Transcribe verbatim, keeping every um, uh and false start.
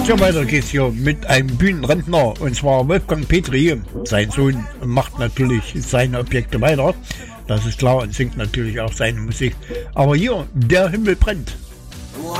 So, weiter geht's hier mit einem Bühnenrentner, und zwar Wolfgang Petri. Sein Sohn macht natürlich seine Objekte weiter, das ist klar, und singt natürlich auch seine Musik. Aber hier, der Himmel brennt.